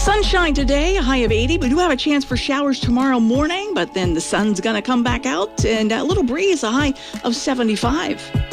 Sunshine today, a high of 80. We do have a chance for showers tomorrow morning, but then the sun's going to come back out, and a little breeze, a high of 75.